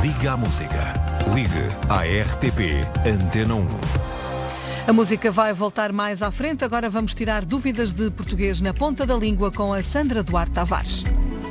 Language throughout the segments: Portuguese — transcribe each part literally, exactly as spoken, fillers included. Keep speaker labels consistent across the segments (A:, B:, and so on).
A: Liga à música. Ligue à R T P Antena um.
B: A música vai voltar mais à frente. Agora vamos tirar dúvidas de português na ponta da língua com a Sandra Duarte Tavares.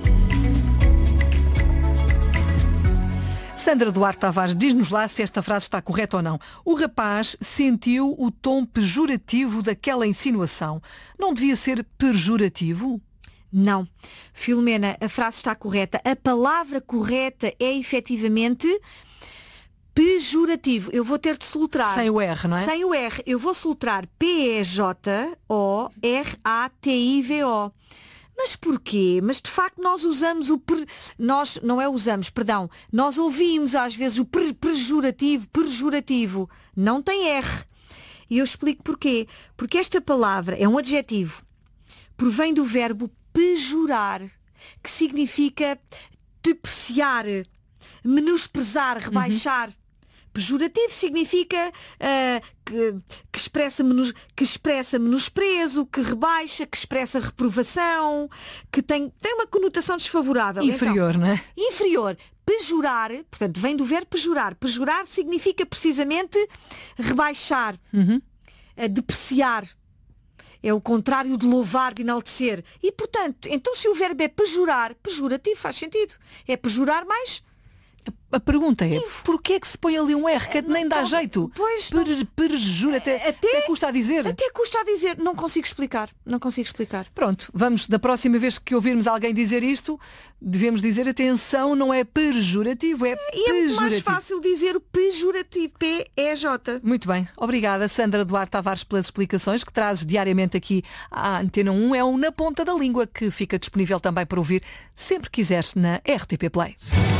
B: Sandra Duarte Tavares, diz-nos lá se esta frase está correta ou não. O rapaz sentiu o tom pejorativo daquela insinuação. Não devia ser pejorativo?
C: Não. Filomena, a frase está correta. A palavra correta é efetivamente pejorativo. Eu vou ter de soltrar.
B: Sem o R, não é?
C: Sem o R. Eu vou soltrar P E J O R A T I V O. Mas porquê? Mas de facto nós usamos o... Per... Nós, não é usamos, perdão. Nós ouvimos às vezes o per... pejorativo, pejorativo. Não tem R. E eu explico porquê. Porque esta palavra é um adjetivo. Provém do verbo pejorar, que significa depreciar, menosprezar, rebaixar. Uhum. Pejorativo significa uh, que, que, expressa menos, que expressa menosprezo, que rebaixa, que expressa reprovação, que tem, tem uma conotação desfavorável.
B: Inferior,
C: então,
B: não é?
C: Inferior. Pejorar, portanto, vem do verbo pejorar. Pejorar significa precisamente rebaixar,
B: uhum.
C: uh, depreciar. É o contrário de louvar, de enaltecer. E, portanto, então se o verbo é pejorar, pejorativo faz sentido. É pejorar mais...
B: A pergunta é, porquê é que se põe ali um R, que nem dá jeito?
C: Pois,
B: per, perjura, até, até, até custa a dizer.
C: Até custa a dizer. Não consigo explicar. Não consigo explicar.
B: Pronto, vamos, da próxima vez que ouvirmos alguém dizer isto, devemos dizer, atenção, não é pejorativo, é
C: e
B: pejorativo.
C: É mais fácil dizer o pejorativo, P E J.
B: Muito bem, obrigada Sandra Duarte Tavares pelas explicações que trazes diariamente aqui à Antena um. É o Na Ponta da Língua, que fica disponível também para ouvir sempre que quiseres na R T P Play.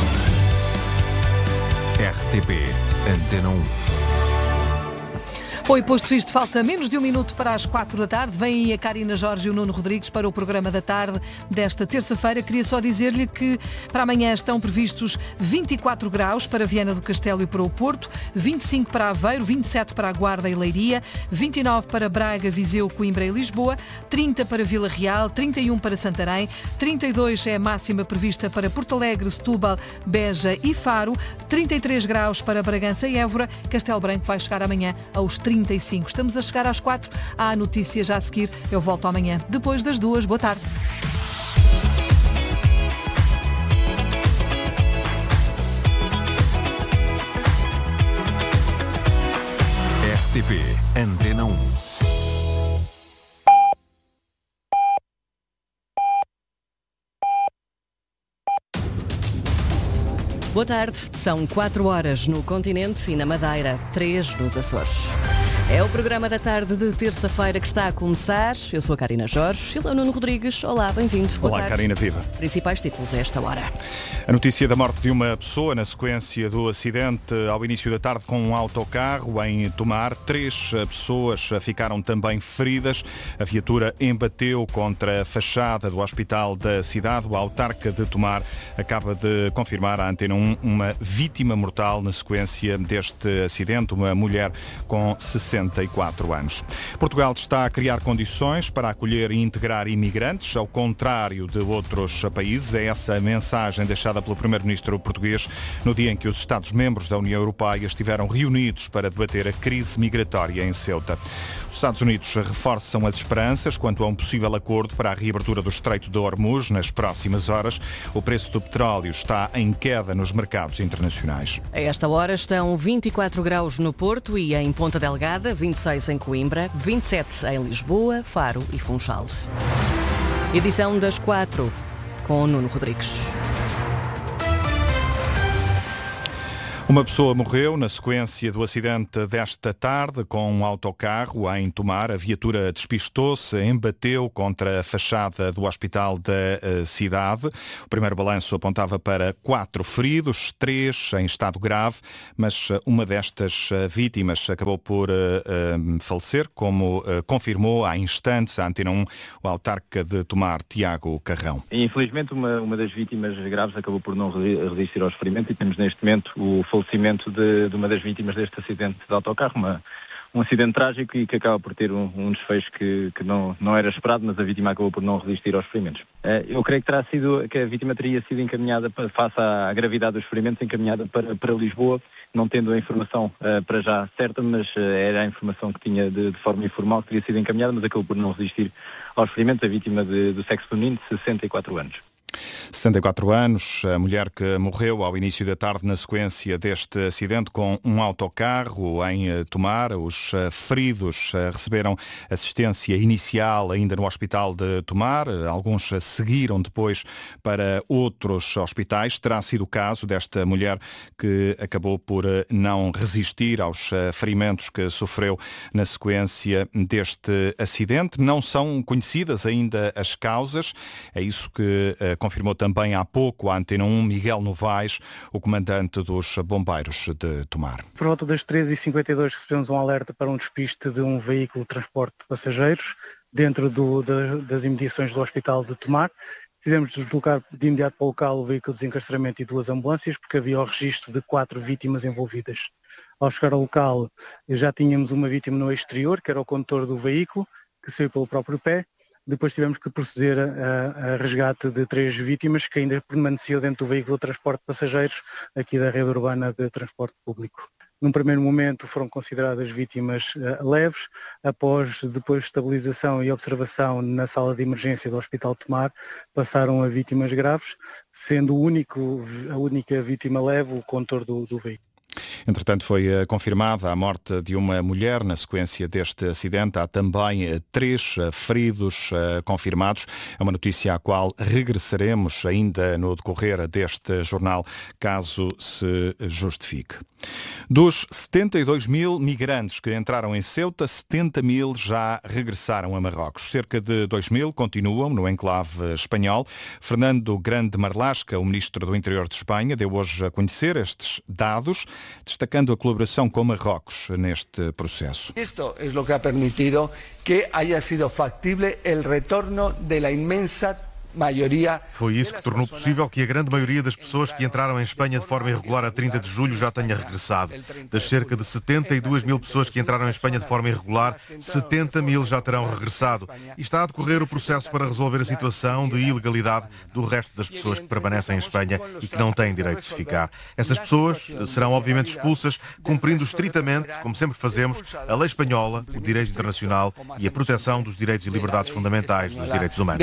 A: R T P Antena um.
B: Bom, e posto isto, falta menos de um minuto para as quatro da tarde. Vem aí a Karina Jorge e o Nuno Rodrigues para o programa da tarde desta terça-feira. Queria só dizer-lhe que para amanhã estão previstos vinte e quatro graus para Viana do Castelo e para o Porto, vinte e cinco para Aveiro, vinte e sete para a Guarda e Leiria, vinte e nove para Braga, Viseu, Coimbra e Lisboa, trinta para Vila Real, trinta e um para Santarém, trinta e dois é a máxima prevista para Porto Alegre, Setúbal, Beja e Faro, trinta e três graus para Bragança e Évora. Castelo Branco vai chegar amanhã aos trinta e cinco. Estamos a chegar às quatro. Há notícias já a seguir. Eu volto amanhã, depois das duas. Boa tarde.
A: R T P Antena um.
D: Boa tarde, são quatro horas no continente e na Madeira, três nos Açores. É o programa da tarde de terça-feira que está a começar. Eu sou a Karina Jorge, ele é o Nuno Rodrigues. Olá, bem-vindo.
E: Olá,
D: tarde.
E: Karina, viva.
D: Principais títulos a esta hora.
E: A notícia da morte de uma pessoa na sequência do acidente ao início da tarde com um autocarro em Tomar. Três pessoas ficaram também feridas. A viatura embateu contra a fachada do hospital da cidade. O autarca de Tomar acaba de confirmar à Antena um uma vítima mortal na sequência deste acidente, uma mulher com sessenta e quatro anos. Portugal está a criar condições para acolher e integrar imigrantes, ao contrário de outros países. É essa a mensagem deixada pelo primeiro-ministro português no dia em que os Estados-membros da União Europeia estiveram reunidos para debater a crise migratória em Ceuta. Os Estados Unidos reforçam as esperanças quanto a um possível acordo para a reabertura do Estreito de Hormuz nas próximas horas. O preço do petróleo está em queda nos mercados internacionais.
D: A esta hora estão vinte e quatro graus no Porto e em Ponta Delgada, vinte e seis em Coimbra, vinte e sete em Lisboa, Faro e Funchal. Edição das quatro, com o Nuno Rodrigues.
E: Uma pessoa morreu na sequência do acidente desta tarde com um autocarro em Tomar. A viatura despistou-se, embateu contra a fachada do hospital da cidade. O primeiro balanço apontava para quatro feridos, três em estado grave, mas uma destas vítimas acabou por uh, uh, falecer, como uh, confirmou há instantes à Antena um o autarca de Tomar, Tiago Carrão.
F: Infelizmente, uma, uma das vítimas graves acabou por não resistir aos ferimentos e temos neste momento o falecimento de, de uma das vítimas deste acidente de autocarro, uma, um acidente trágico e que acaba por ter um, um desfecho que, que não, não era esperado, mas a vítima acabou por não resistir aos ferimentos. Uh, eu creio que terá sido, que a vítima teria sido encaminhada, para, face à gravidade dos ferimentos, encaminhada para, para Lisboa, não tendo a informação uh, para já certa, mas uh, era a informação que tinha de, de forma informal que teria sido encaminhada, mas acabou por não resistir aos ferimentos, a vítima de, do sexo feminino, de sessenta e quatro anos.
E: sessenta e quatro anos, a mulher que morreu ao início da tarde na sequência deste acidente com um autocarro em Tomar. Os feridos receberam assistência inicial ainda no hospital de Tomar. Alguns seguiram depois para outros hospitais. Terá sido o caso desta mulher que acabou por não resistir aos ferimentos que sofreu na sequência deste acidente. Não são conhecidas ainda as causas. É isso que confirmou também há pouco a Antena um Miguel Novaes, o comandante dos bombeiros de Tomar.
G: Por volta das treze e cinquenta e dois recebemos um alerta para um despiste de um veículo de transporte de passageiros dentro do, da, das imediações do hospital de Tomar. Fizemos deslocar de imediato para o local o veículo de desencarceramento e duas ambulâncias, porque havia o registro de quatro vítimas envolvidas. Ao chegar ao local já tínhamos uma vítima no exterior, que era o condutor do veículo, que saiu pelo próprio pé. Depois tivemos que proceder a, a resgate de três vítimas que ainda permaneciam dentro do veículo de transporte de passageiros aqui da rede urbana de transporte público. Num primeiro momento foram consideradas vítimas uh, leves, após depois de estabilização e observação na sala de emergência do Hospital de Tomar, passaram a vítimas graves, sendo o único, a única vítima leve o condutor do, do veículo.
E: Entretanto, foi confirmada a morte de uma mulher na sequência deste acidente. Há também três feridos confirmados. É uma notícia à qual regressaremos ainda no decorrer deste jornal, caso se justifique. Dos setenta e dois mil migrantes que entraram em Ceuta, setenta mil já regressaram a Marrocos. Cerca de dois mil continuam no enclave espanhol. Fernando Grande Marlasca, o ministro do Interior de Espanha, deu hoje a conhecer estes dados, destacando a colaboração com Marrocos neste processo.
H: Isto é o que ha permitido que haya sido factible el retorno de la inmensa maioria.
I: Foi isso que tornou possível que a grande maioria das pessoas que entraram em Espanha de forma irregular a trinta de julho já tenha regressado. Das cerca de setenta e duas mil pessoas que entraram em Espanha de forma irregular, setenta mil já terão regressado. E está a decorrer o processo para resolver a situação de ilegalidade do resto das pessoas que permanecem em Espanha e que não têm direito de ficar. Essas pessoas serão obviamente expulsas, cumprindo estritamente, como sempre fazemos, a lei espanhola, o direito internacional e a proteção dos direitos e liberdades fundamentais dos direitos humanos.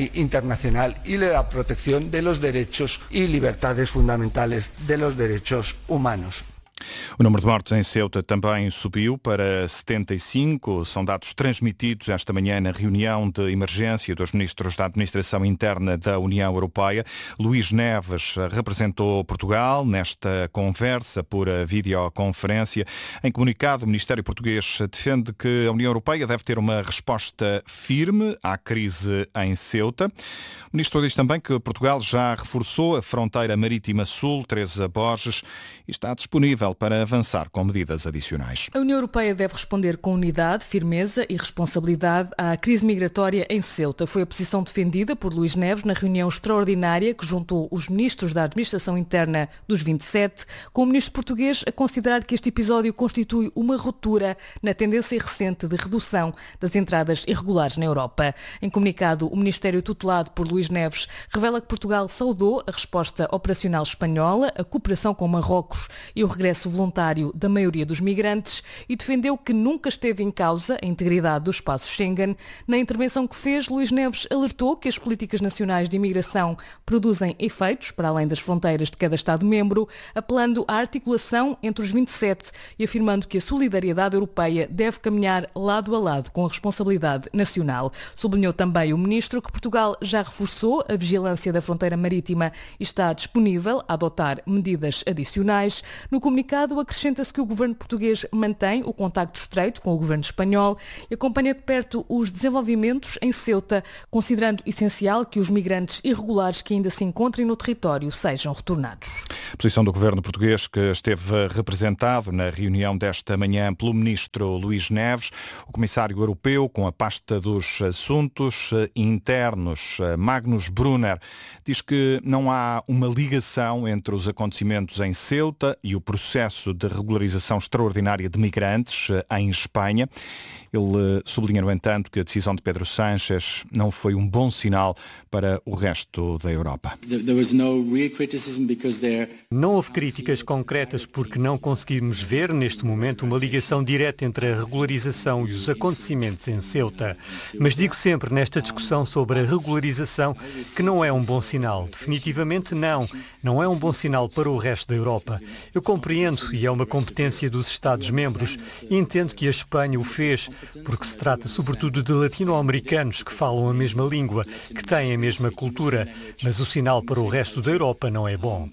H: Y la protección de los derechos y libertades fundamentales de los derechos humanos.
E: O número de mortos em Ceuta também subiu para setenta e cinco. São dados transmitidos esta manhã na reunião de emergência dos ministros da Administração Interna da União Europeia. Luís Neves representou Portugal nesta conversa por videoconferência. Em comunicado, o Ministério Português defende que a União Europeia deve ter uma resposta firme à crise em Ceuta. O ministro diz também que Portugal já reforçou a fronteira marítima sul, Teresa Borges, e está disponível para avançar com medidas adicionais.
J: A União Europeia deve responder com unidade, firmeza e responsabilidade à crise migratória em Ceuta. Foi a posição defendida por Luís Neves na reunião extraordinária que juntou os ministros da Administração Interna dos vinte e sete, com o ministro português a considerar que este episódio constitui uma ruptura na tendência recente de redução das entradas irregulares na Europa. Em comunicado, o Ministério tutelado por Luís Neves revela que Portugal saudou a resposta operacional espanhola, a cooperação com Marrocos e o regresso voluntário da maioria dos migrantes e defendeu que nunca esteve em causa a integridade do espaço Schengen. Na intervenção que fez, Luís Neves alertou que as políticas nacionais de imigração produzem efeitos para além das fronteiras de cada Estado-membro, apelando à articulação entre os vinte e sete e afirmando que a solidariedade europeia deve caminhar lado a lado com a responsabilidade nacional. Sublinhou também o ministro que Portugal já reforçou a vigilância da fronteira marítima e está disponível a adotar medidas adicionais. No comunicado, acrescenta-se que o governo português mantém o contacto estreito com o governo espanhol e acompanha de perto os desenvolvimentos em Ceuta, considerando essencial que os migrantes irregulares que ainda se encontrem no território sejam retornados.
E: A posição do governo português, que esteve representado na reunião desta manhã pelo ministro Luís Neves, o comissário europeu com a pasta dos assuntos internos, Magnus Brunner, diz que não há uma ligação entre os acontecimentos em Ceuta e o processo de regularização extraordinária de migrantes em Espanha. Ele sublinha, no entanto, que a decisão de Pedro Sánchez não foi um bom sinal para o resto da Europa.
K: Não houve críticas concretas porque não conseguimos ver, neste momento, uma ligação direta entre a regularização e os acontecimentos em Ceuta. Mas digo sempre nesta discussão sobre a regularização que não é um bom sinal. Definitivamente não. Não é um bom sinal para o resto da Europa. Eu compreendo, e é uma competência dos Estados-membros, e entendo que a Espanha o fez, porque se trata sobretudo de latino-americanos que falam a mesma língua, que têm a mesma cultura, mas o sinal para o resto da Europa não é bom.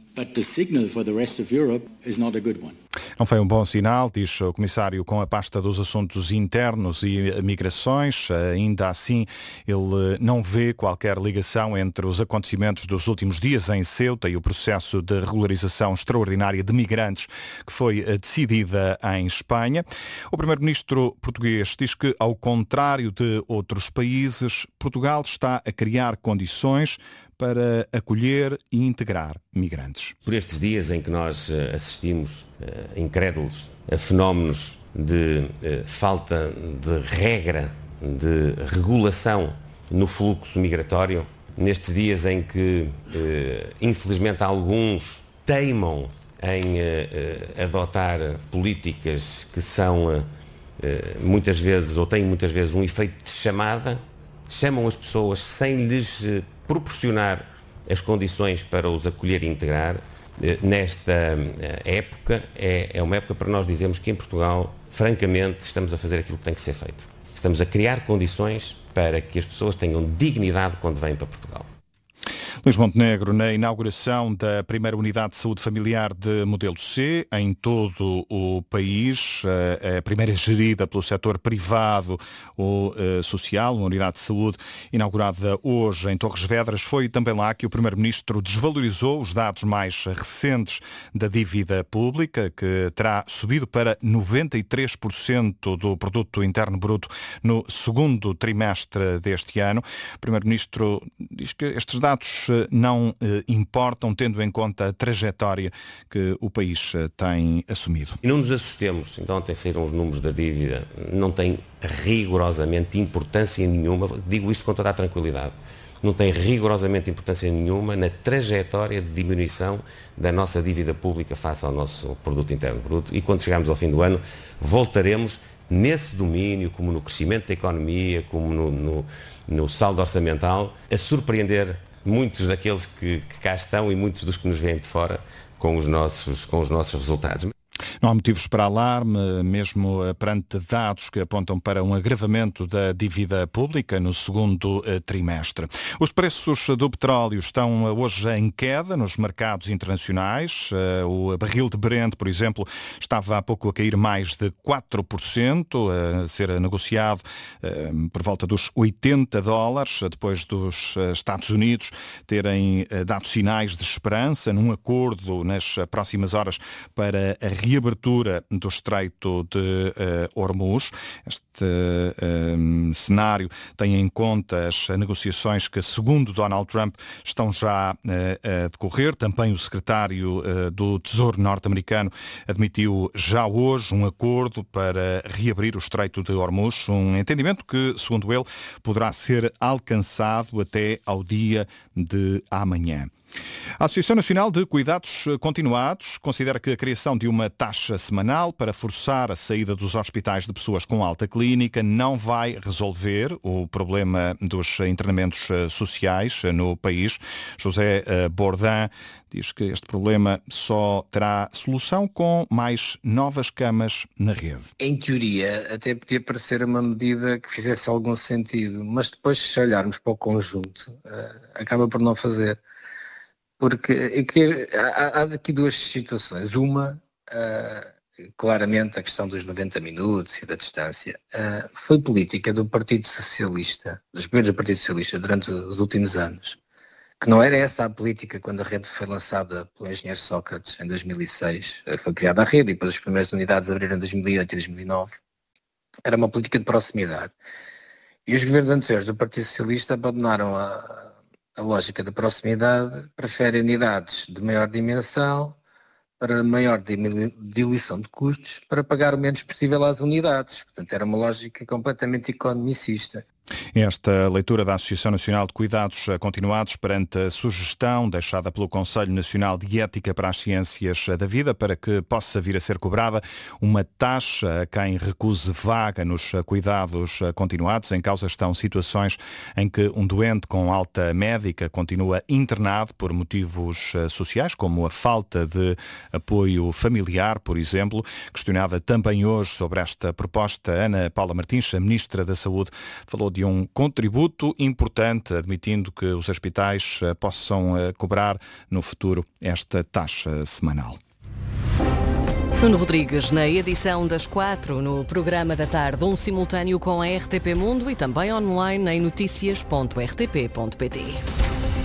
E: Não foi um bom sinal, diz o comissário com a pasta dos assuntos internos e migrações. Ainda assim, ele não vê qualquer ligação entre os acontecimentos dos últimos dias em Ceuta e o processo de regularização extraordinária de migrantes que foi decidida em Espanha. O primeiro-ministro português diz que, ao contrário de outros países, Portugal está a criar condições para acolher e integrar migrantes.
L: Por estes dias em que nós assistimos, uh, incrédulos, a fenómenos de uh, falta de regra, de regulação no fluxo migratório, nestes dias em que, uh, infelizmente, alguns teimam em uh, uh, adotar políticas que são, uh, uh, muitas vezes, ou têm muitas vezes um efeito de chamada, chamam as pessoas sem lhes uh, proporcionar as condições para os acolher e integrar. Nesta época, é, é uma época para nós dizermos que em Portugal, francamente, estamos a fazer aquilo que tem que ser feito. Estamos a criar condições para que as pessoas tenham dignidade quando vêm para Portugal.
E: Luís Montenegro, na inauguração da primeira unidade de saúde familiar de modelo C em todo o país, a primeira gerida pelo setor privado ou social, uma unidade de saúde inaugurada hoje em Torres Vedras, foi também lá que o primeiro-ministro desvalorizou os dados mais recentes da dívida pública, que terá subido para noventa e três por cento do produto interno bruto no segundo trimestre deste ano. O primeiro-ministro diz que estes dados não eh, importam, tendo em conta a trajetória que o país eh, tem assumido.
L: E não nos assustemos, então ontem saíram os números da dívida, não tem rigorosamente importância nenhuma, digo isto com toda a tranquilidade, não tem rigorosamente importância nenhuma na trajetória de diminuição da nossa dívida pública face ao nosso produto interno bruto, e quando chegarmos ao fim do ano voltaremos nesse domínio, como no crescimento da economia, como no, no, no saldo orçamental, a surpreender muitos daqueles que, que cá estão e muitos dos que nos vêm de fora com os nossos, com os nossos resultados.
E: Não há motivos para alarme, mesmo perante dados que apontam para um agravamento da dívida pública no segundo trimestre. Os preços do petróleo estão hoje em queda nos mercados internacionais. O barril de Brent, por exemplo, estava há pouco a cair mais de quatro por cento, a ser negociado por volta dos oitenta dólares, depois dos Estados Unidos terem dado sinais de esperança num acordo nas próximas horas para a reabertura do Estreito de uh, Hormuz. Este uh, cenário tem em conta as negociações que, segundo Donald Trump, estão já uh, a decorrer. Também o secretário uh, do Tesouro norte-americano admitiu já hoje um acordo para reabrir o Estreito de Hormuz, um entendimento que, segundo ele, poderá ser alcançado até ao dia de amanhã. A Associação Nacional de Cuidados Continuados considera que a criação de uma taxa semanal para forçar a saída dos hospitais de pessoas com alta clínica não vai resolver o problema dos internamentos sociais no país. José Bordin diz que este problema só terá solução com mais novas camas na rede.
M: Em teoria, até podia parecer uma medida que fizesse algum sentido, mas depois, se olharmos para o conjunto, acaba por não fazer. Porque há, há aqui duas situações. Uma, uh, claramente a questão dos noventa minutos e da distância, uh, foi política do Partido Socialista, dos governos do Partido Socialista durante os últimos anos, que não era essa a política quando a rede foi lançada pelo engenheiro Sócrates em dois mil e seis, foi criada a rede e depois as primeiras unidades abriram em dois mil e oito e dois mil e nove, era uma política de proximidade. E os governos anteriores do Partido Socialista abandonaram a, a lógica da proximidade, preferem unidades de maior dimensão, para maior diluição de custos, para pagar o menos possível às unidades. Portanto, era uma lógica completamente economicista.
E: Esta leitura da Associação Nacional de Cuidados Continuados perante a sugestão deixada pelo Conselho Nacional de Ética para as Ciências da Vida para que possa vir a ser cobrada uma taxa a quem recuse vaga nos cuidados continuados. Em causa estão situações em que um doente com alta médica continua internado por motivos sociais, como a falta de apoio familiar, por exemplo. Questionada também hoje sobre esta proposta, Ana Paula Martins, a Ministra da Saúde, falou de um contributo importante, admitindo que os hospitais possam cobrar no futuro esta taxa semanal.
D: Nuno Rodrigues, na edição das quatro, no programa da tarde, um simultâneo com a R T P Mundo e também online em noticias ponto r t p ponto p t.